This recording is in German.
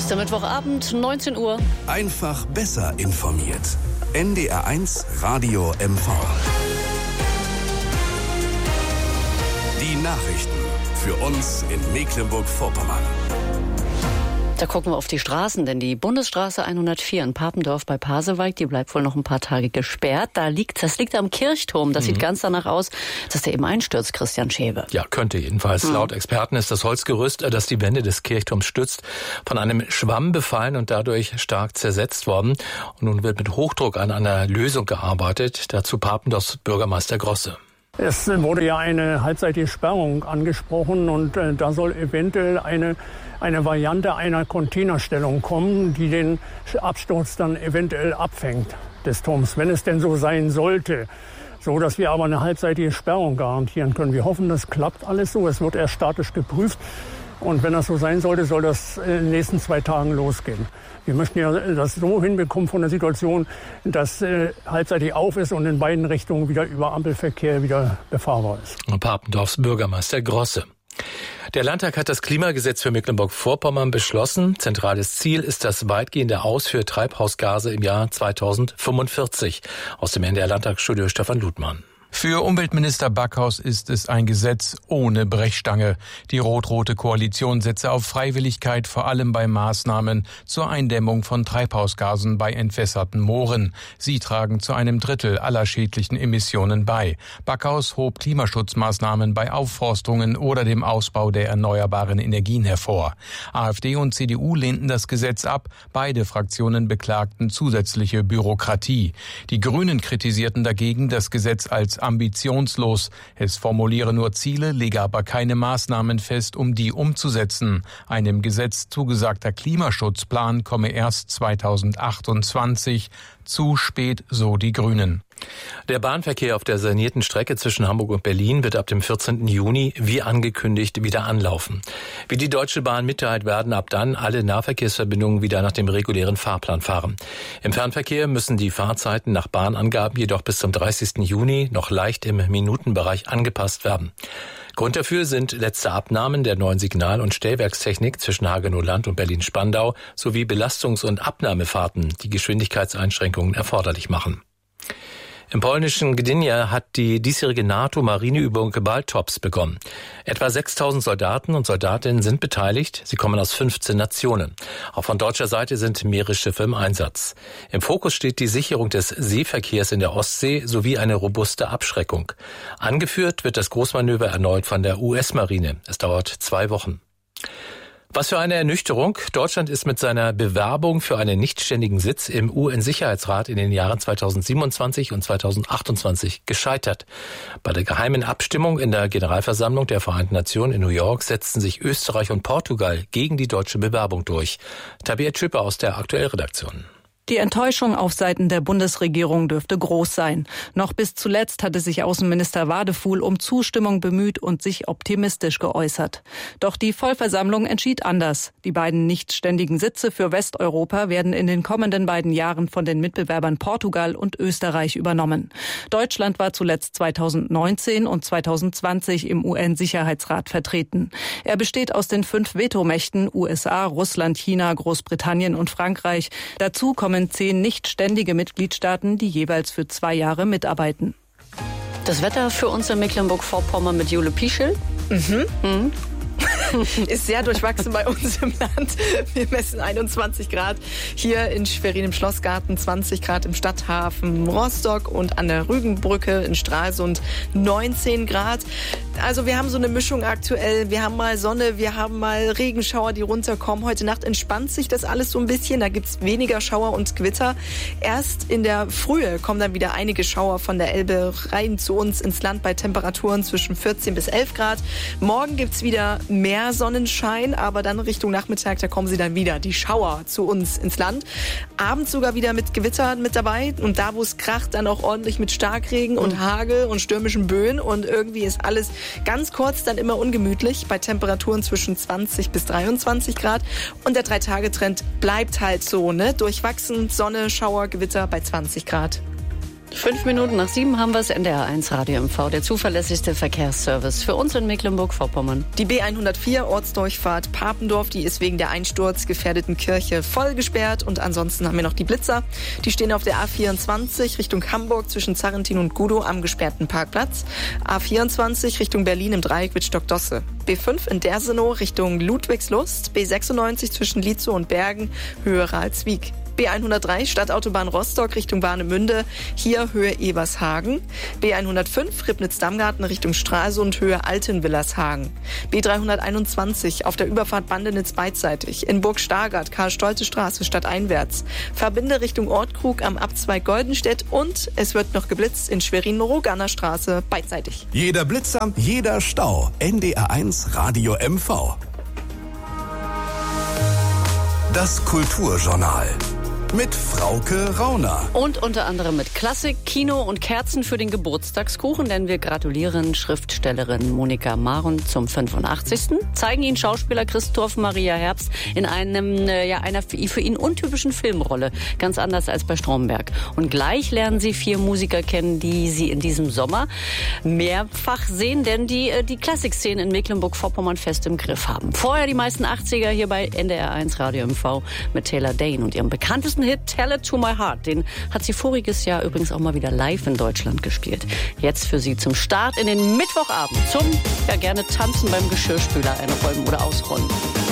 ist der Mittwochabend, 19 Uhr. Einfach besser informiert. NDR1 Radio MV. Die Nachrichten für uns in Mecklenburg-Vorpommern. Da gucken wir auf die Straßen, denn die Bundesstraße 104 in Papendorf bei Pasewalk, die bleibt wohl noch ein paar Tage gesperrt. Das liegt am Kirchturm. Das sieht ganz danach aus, dass der eben einstürzt, Christian Schäbe. Ja, könnte jedenfalls. Laut Experten ist das Holzgerüst, das die Wände des Kirchturms stützt, von einem Schwamm befallen und dadurch stark zersetzt worden. Und nun wird mit Hochdruck an einer Lösung gearbeitet. Dazu Papendorfs Bürgermeister Grosse. Es wurde ja eine halbseitige Sperrung angesprochen und da soll eventuell eine Variante einer Containerstellung kommen, die den Absturz dann eventuell abfängt des Turms, wenn es denn so sein sollte. So, dass wir aber eine halbseitige Sperrung garantieren können. Wir hoffen, das klappt alles so. Es wird erst statisch geprüft. Und wenn das so sein sollte, soll das in den nächsten 2 Tagen losgehen. Wir möchten ja das so hinbekommen von der Situation, dass halbseitig auf ist und in beiden Richtungen wieder über Ampelverkehr wieder befahrbar ist. Papendorfs Bürgermeister Grosse. Der Landtag hat das Klimagesetz für Mecklenburg-Vorpommern beschlossen. Zentrales Ziel ist das weitgehende Aus für Treibhausgase im Jahr 2045. Aus dem NDR-Landtagsstudio Stefan Ludmann. Für Umweltminister Backhaus ist es ein Gesetz ohne Brechstange. Die rot-rote Koalition setze auf Freiwilligkeit, vor allem bei Maßnahmen zur Eindämmung von Treibhausgasen bei entwässerten Mooren. Sie tragen zu einem Drittel aller schädlichen Emissionen bei. Backhaus hob Klimaschutzmaßnahmen bei Aufforstungen oder dem Ausbau der erneuerbaren Energien hervor. AfD und CDU lehnten das Gesetz ab. Beide Fraktionen beklagten zusätzliche Bürokratie. Die Grünen kritisierten dagegen das Gesetz als ambitionslos. Es formuliere nur Ziele, lege aber keine Maßnahmen fest, um die umzusetzen. Einem Gesetz zugesagter Klimaschutzplan komme erst 2028. Zu spät, so die Grünen. Der Bahnverkehr auf der sanierten Strecke zwischen Hamburg und Berlin wird ab dem 14. Juni, wie angekündigt, wieder anlaufen. Wie die Deutsche Bahn mitteilt, werden ab dann alle Nahverkehrsverbindungen wieder nach dem regulären Fahrplan fahren. Im Fernverkehr müssen die Fahrzeiten nach Bahnangaben jedoch bis zum 30. Juni noch leicht im Minutenbereich angepasst werden. Grund dafür sind letzte Abnahmen der neuen Signal- und Stellwerkstechnik zwischen Hagenow-Land und Berlin-Spandau sowie Belastungs- und Abnahmefahrten, die Geschwindigkeitseinschränkungen erforderlich machen. Im polnischen Gdynia hat die diesjährige NATO-Marineübung Baltops begonnen. Etwa 6.000 Soldaten und Soldatinnen sind beteiligt. Sie kommen aus 15 Nationen. Auch von deutscher Seite sind mehrere Schiffe im Einsatz. Im Fokus steht die Sicherung des Seeverkehrs in der Ostsee sowie eine robuste Abschreckung. Angeführt wird das Großmanöver erneut von der US-Marine. Es dauert 2 Wochen. Was für eine Ernüchterung. Deutschland ist mit seiner Bewerbung für einen nichtständigen Sitz im UN-Sicherheitsrat in den Jahren 2027 und 2028 gescheitert. Bei der geheimen Abstimmung in der Generalversammlung der Vereinten Nationen in New York setzten sich Österreich und Portugal gegen die deutsche Bewerbung durch. Tabea Schüpper aus der Aktuellredaktion. Die Enttäuschung auf Seiten der Bundesregierung dürfte groß sein. Noch bis zuletzt hatte sich Außenminister Wadefuhl um Zustimmung bemüht und sich optimistisch geäußert. Doch die Vollversammlung entschied anders. Die beiden nichtständigen Sitze für Westeuropa werden in den kommenden 2 Jahren von den Mitbewerbern Portugal und Österreich übernommen. Deutschland war zuletzt 2019 und 2020 im UN-Sicherheitsrat vertreten. Er besteht aus den 5 Vetomächten USA, Russland, China, Großbritannien und Frankreich. Dazu kommen 10 nichtständige Mitgliedstaaten, die jeweils für 2 Jahre mitarbeiten. Das Wetter für uns in Mecklenburg-Vorpommern mit Jule Pieschel. Ist sehr durchwachsen bei uns im Land. Wir messen 21 Grad hier in Schwerin im Schlossgarten, 20 Grad im Stadthafen Rostock und an der Rügenbrücke in Stralsund 19 Grad. Also wir haben so eine Mischung aktuell. Wir haben mal Sonne, wir haben mal Regenschauer, die runterkommen. Heute Nacht entspannt sich das alles so ein bisschen. Da gibt's weniger Schauer und Gewitter. Erst in der Frühe kommen dann wieder einige Schauer von der Elbe rein zu uns ins Land bei Temperaturen zwischen 14 bis 11 Grad. Morgen gibt's wieder mehr Sonnenschein, aber dann Richtung Nachmittag, da kommen sie dann wieder, die Schauer zu uns ins Land. Abends sogar wieder mit Gewittern mit dabei und da, wo es kracht, dann auch ordentlich mit Starkregen und Hagel und stürmischen Böen und irgendwie ist alles ganz kurz dann immer ungemütlich bei Temperaturen zwischen 20 bis 23 Grad und der 3-Tage-Trend bleibt halt so, ne? Durchwachsen, Sonne, Schauer, Gewitter bei 20 Grad. 5 Minuten nach 7 haben wir es, NDR1 Radio MV, der zuverlässigste Verkehrsservice für uns in Mecklenburg-Vorpommern. Die B104 Ortsdurchfahrt Papendorf, die ist wegen der einsturzgefährdeten Kirche voll gesperrt. Und ansonsten haben wir noch die Blitzer. Die stehen auf der A24 Richtung Hamburg zwischen Zarrentin und Gudow am gesperrten Parkplatz. A24 Richtung Berlin im Dreieck Wittstock-Dosse. B5 in Dersenow Richtung Ludwigslust. B96 zwischen Lietzow und Bergen, Höhe Ralswiek. B103 Stadtautobahn Rostock Richtung Warnemünde, hier Höhe Ebershagen. B105 Ribnitz-Dammgarten Richtung Stralsund, Höhe Altenwillershagen. B321 auf der Überfahrt Bandenitz beidseitig. In Burg-Stargard, Karl-Stolze-Straße stadteinwärts. Verbinde Richtung Ortkrug am Abzweig Goldenstedt und es wird noch geblitzt in Schwerin-Roganer Straße beidseitig. Jeder Blitzer, jeder Stau. NDR1 Radio MV. Das Kulturjournal. Mit Frauke Rauner. Und unter anderem mit Klassik, Kino und Kerzen für den Geburtstagskuchen, denn wir gratulieren Schriftstellerin Monika Maron zum 85. Zeigen ihn Schauspieler Christoph Maria Herbst in einer für ihn untypischen Filmrolle, ganz anders als bei Stromberg. Und gleich lernen Sie 4 Musiker kennen, die Sie in diesem Sommer mehrfach sehen, denn die Klassikszene in Mecklenburg-Vorpommern fest im Griff haben. Vorher die meisten 80er hier bei NDR1 Radio MV mit Taylor Dayne und ihrem bekanntesten Hit Tell It to My Heart. Den hat sie voriges Jahr übrigens auch mal wieder live in Deutschland gespielt. Jetzt für Sie zum Start in den Mittwochabend zum gerne tanzen beim Geschirrspüler einräumen oder ausrollen.